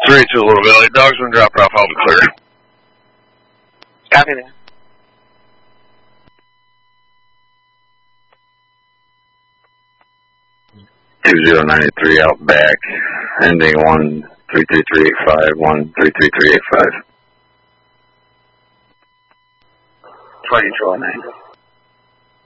3-2 Little Valley. Dogs been dropped off. I'll be clear. Copy that. (2093) out back, ending 133385, 133385. 2209.